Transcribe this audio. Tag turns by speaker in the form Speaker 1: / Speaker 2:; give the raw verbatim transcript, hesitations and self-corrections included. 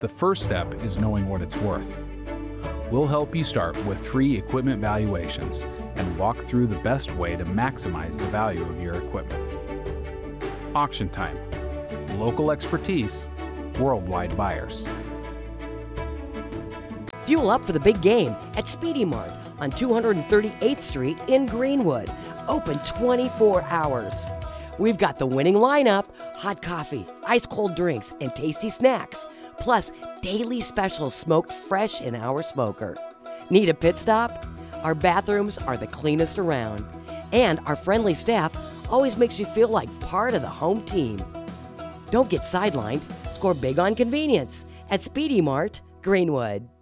Speaker 1: The first step is knowing what it's worth. We'll help you start with free equipment valuations and walk through the best way to maximize the value of your equipment. Auction Time. Local expertise, worldwide buyers.
Speaker 2: Fuel up for the big game at Speedy Mart on two hundred thirty-eighth Street in Greenwood. Open twenty-four hours. We've got the winning lineup, hot coffee, ice cold drinks, and tasty snacks, plus daily specials smoked fresh in our smoker. Need a pit stop? Our bathrooms are the cleanest around, and our friendly staff always makes you feel like part of the home team. Don't get sidelined. Score big on convenience at Speedy Mart, Greenwood.